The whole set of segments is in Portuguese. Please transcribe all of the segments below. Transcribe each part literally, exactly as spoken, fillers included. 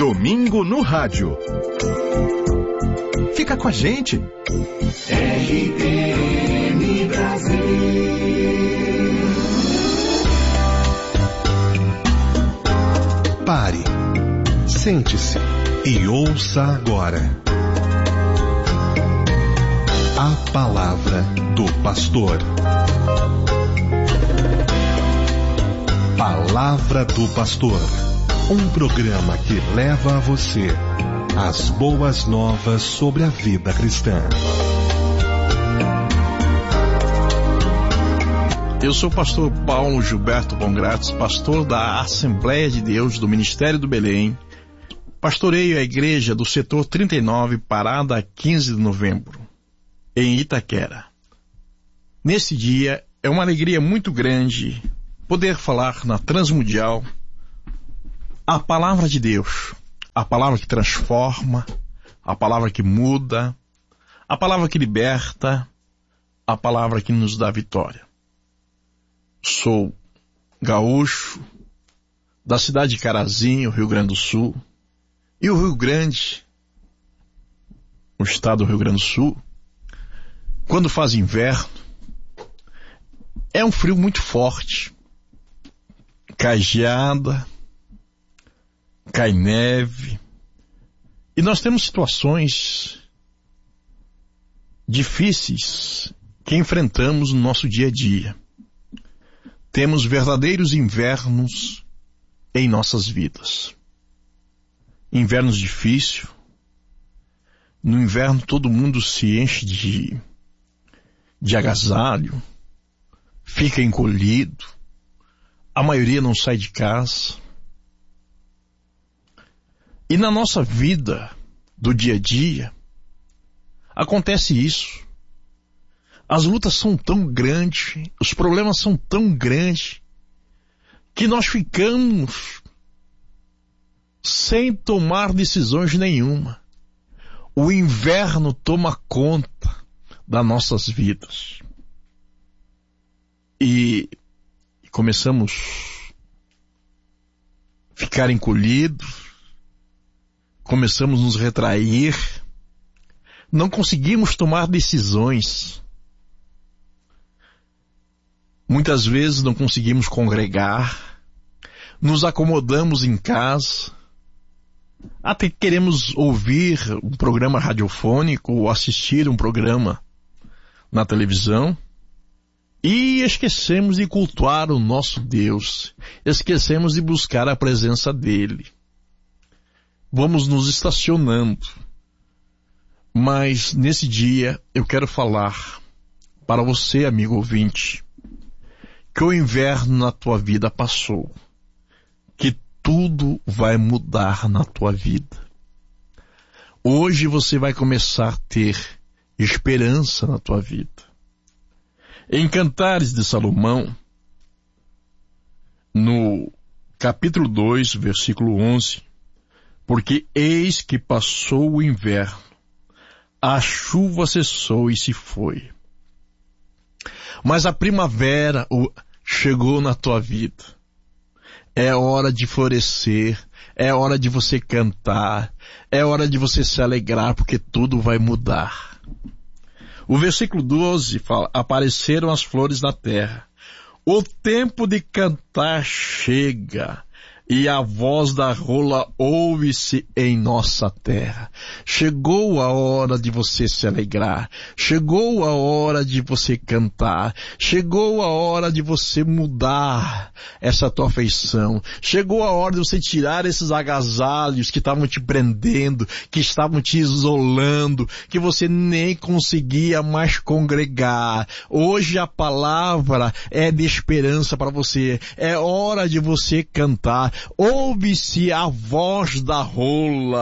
Domingo no Rádio. Fica com a gente. R T M Brasil. Pare, sente-se e ouça agora a palavra do pastor. Palavra do Pastor, um programa que leva a você as boas novas sobre a vida cristã. Eu sou o pastor Paulo Gilberto Bongrates, pastor da Assembleia de Deus do Ministério do Belém. Pastoreio a igreja do setor trinta e nove, parada quinze de novembro, em Itaquera. Nesse dia, é uma alegria muito grande poder falar na Transmundial a palavra de Deus, a palavra que transforma, a palavra que muda, a palavra que liberta, a palavra que nos dá vitória. Sou gaúcho da cidade de Carazinho, Rio Grande do Sul, e o Rio Grande, o estado do Rio Grande do Sul, quando faz inverno, é um frio muito forte. Cai geada, cai neve, e nós temos situações difíceis que enfrentamos no nosso dia a dia. Temos verdadeiros invernos em nossas vidas. Invernos difíceis. No inverno todo mundo se enche de, de agasalho, fica encolhido, a maioria não sai de casa. E na nossa vida do dia a dia, acontece isso. As lutas são tão grandes, os problemas são tão grandes, que nós ficamos sem tomar decisões nenhuma. O inverno toma conta das nossas vidas. E começamos a ficar encolhidos, começamos a nos retrair, não conseguimos tomar decisões. Muitas vezes não conseguimos congregar, nos acomodamos em casa, até queremos ouvir um programa radiofônico ou assistir um programa na televisão, e esquecemos de cultuar o nosso Deus, esquecemos de buscar a presença dele. Vamos nos estacionando. Mas nesse dia eu quero falar para você, amigo ouvinte, que o inverno na tua vida passou, que tudo vai mudar na tua vida. Hoje você vai começar a ter esperança na tua vida. Em Cantares de Salomão, no capítulo dois, versículo onze, porque eis que passou o inverno, a chuva cessou e se foi. Mas a primavera chegou na tua vida. É hora de florescer, é hora de você cantar, é hora de você se alegrar, porque tudo vai mudar. O versículo doze fala, apareceram as flores na terra. O tempo de cantar chega, e a voz da rola ouve-se em nossa terra. Chegou a hora de você se alegrar. Chegou a hora de você cantar. Chegou a hora de você mudar essa tua afeição. Chegou a hora de você tirar esses agasalhos que estavam te prendendo, que estavam te isolando, que você nem conseguia mais congregar. Hoje a palavra é de esperança para você. É hora de você cantar. Ouve-se a voz da rola.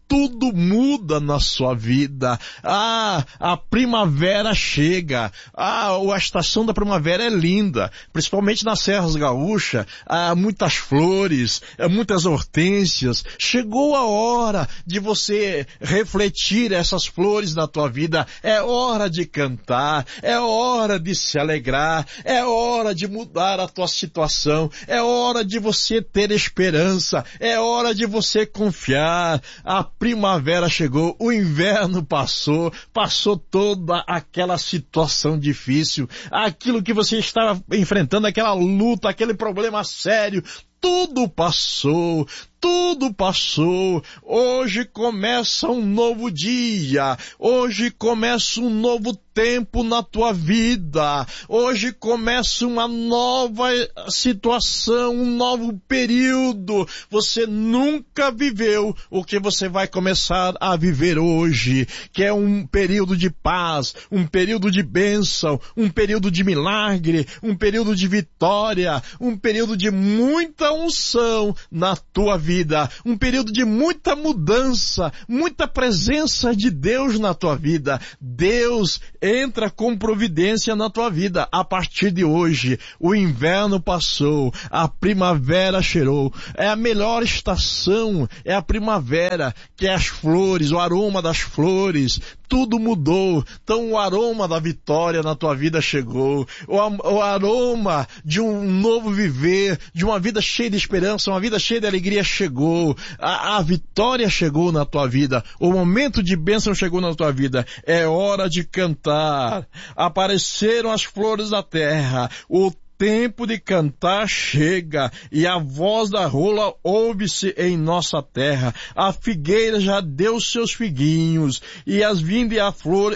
tudo muda na sua vida. Ah, a primavera chega. Ah, a estação da primavera é linda, principalmente nas Serras Gaúchas. Há muitas flores, muitas hortênsias. Chegou a hora de você refletir essas flores na tua vida. É hora de cantar, é hora de se alegrar, é hora de mudar a tua situação, é hora de você ter esperança, é hora de você confiar. A primavera chegou, o inverno passou, passou toda aquela situação difícil, aquilo que você estava enfrentando, aquela luta, aquele problema sério, tudo passou, tudo passou. Hoje começa um novo dia, hoje começa um novo tempo na tua vida, hoje começa uma nova situação, um novo período. Você nunca viveu o que você vai começar a viver hoje, que é um período de paz, um período de bênção, um período de milagre, um período de vitória, um período de muita unção na tua vida, um período de muita mudança, muita presença de Deus na tua vida. Deus entra com providência na tua vida. A partir de hoje, o inverno passou, a primavera chegou. É a melhor estação, é a primavera, que é as flores, o aroma das flores. Tudo mudou. Então o aroma da vitória na tua vida chegou. O, o aroma de um novo viver, de uma vida cheia de esperança, uma vida cheia de alegria chegou. A, a vitória chegou na tua vida. O momento de bênção chegou na tua vida. É hora de cantar. Apareceram as flores da terra. O tempo de cantar chega, e a voz da rola ouve-se em nossa terra. A figueira já deu seus figuinhos, e as vindas e a flor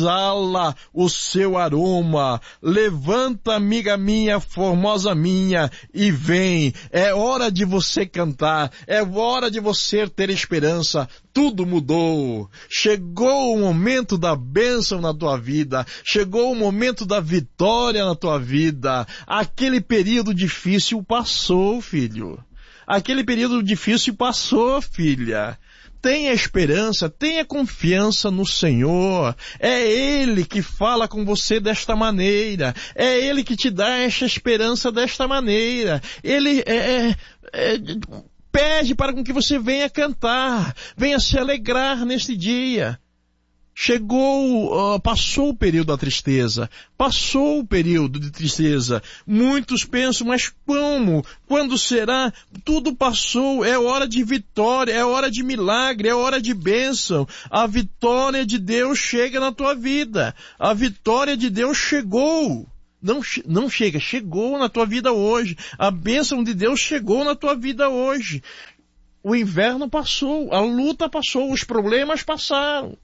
exala o seu aroma. Levanta, amiga minha, formosa minha, e vem. É hora de você cantar, é hora de você ter esperança. Tudo mudou. Chegou o momento da bênção na tua vida. Chegou o momento da vitória na tua vida. Aquele período difícil passou, filho. Aquele período difícil passou, filha. Tenha esperança, tenha confiança no Senhor. É Ele que fala com você desta maneira. É Ele que te dá esta esperança desta maneira. Ele é... é, é pede para que você venha cantar, venha se alegrar neste dia. Chegou, uh, passou o período da tristeza, passou o período de tristeza. Muitos pensam, mas como? Quando será? Tudo passou, é hora de vitória, é hora de milagre, é hora de bênção. A vitória de Deus chega na tua vida, a vitória de Deus chegou. Não, não chega, chegou na tua vida hoje. A bênção de Deus chegou na tua vida hoje. O inverno passou, a luta passou, os problemas passaram.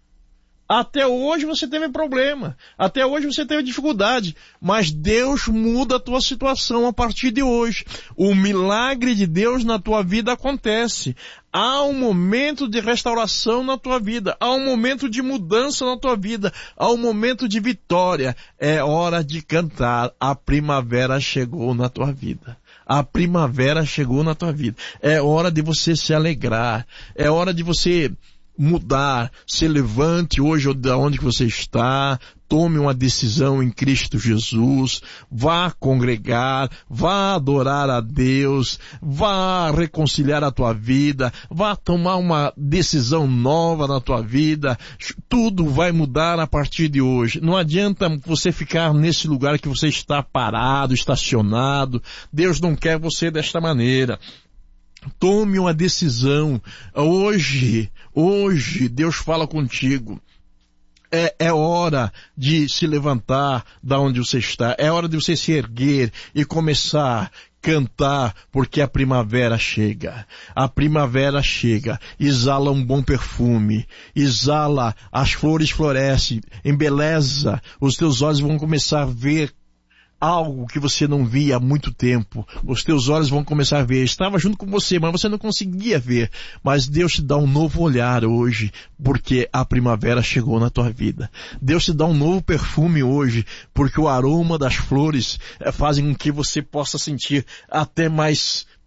Até hoje você teve problema, até hoje você teve dificuldade, mas Deus muda a tua situação a partir de hoje. O milagre de Deus na tua vida acontece. Há um momento de restauração na tua vida, há um momento de mudança na tua vida, há um momento de vitória. É hora de cantar. A primavera chegou na tua vida. A primavera chegou na tua vida. É hora de você se alegrar. É hora de você mudar. Se levante hoje de onde você está. Tome uma decisão em Cristo Jesus. Vá congregar. Vá adorar a Deus. Vá reconciliar a tua vida. Vá tomar uma decisão nova na tua vida. Tudo vai mudar a partir de hoje. Não adianta você ficar nesse lugar que você está parado, estacionado. Deus não quer você desta maneira. Tome uma decisão. Hoje, hoje, Deus fala contigo. É, é hora de se levantar da onde você está. É hora de você se erguer e começar a cantar, porque a primavera chega. A primavera chega, exala um bom perfume, exala, as flores florescem, embeleza, os teus olhos vão começar a ver algo que você não via há muito tempo. Os teus olhos vão começar a ver. Estava junto com você, mas você não conseguia ver. Mas Deus te dá um novo olhar hoje, porque a primavera chegou na tua vida. Deus te dá um novo perfume hoje, porque o aroma das flores fazem com que você possa sentir até mais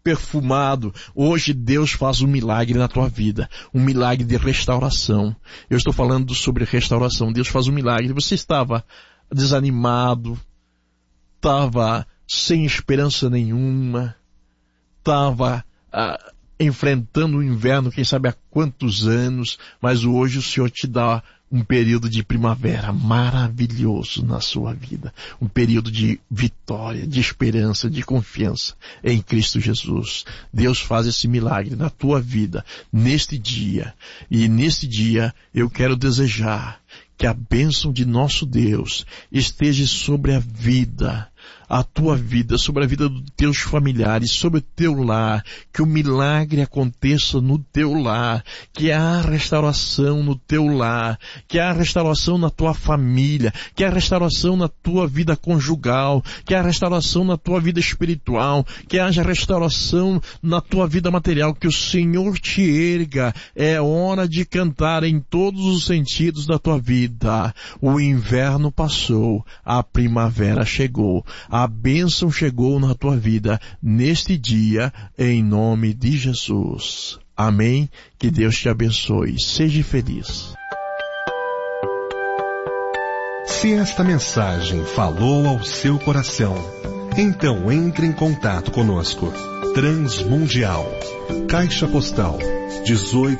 perfumado. Hoje Deus faz um milagre na tua vida, um milagre de restauração. Eu estou falando sobre restauração. Deus faz um milagre. Você estava desanimado, estava sem esperança nenhuma, estava ah, enfrentando o inverno, quem sabe há quantos anos, mas hoje o Senhor te dá um período de primavera maravilhoso na sua vida. Um período de vitória, de esperança, de confiança em Cristo Jesus. Deus faz esse milagre na tua vida, neste dia. E neste dia eu quero desejar que a bênção de nosso Deus esteja sobre a vida, a tua vida, sobre a vida dos teus familiares, sobre o teu lar, que o milagre aconteça no teu lar, que há restauração no teu lar, que há restauração na tua família, que há restauração na tua vida conjugal, que há restauração na tua vida espiritual, que haja restauração na tua vida material, que o Senhor te erga. É hora de cantar em todos os sentidos da tua vida. O inverno passou, a primavera chegou. A bênção chegou na tua vida neste dia, em nome de Jesus. Amém? Que Deus te abençoe. Seja feliz. Se esta mensagem falou ao seu coração, então entre em contato conosco. Transmundial. Caixa Postal dezoito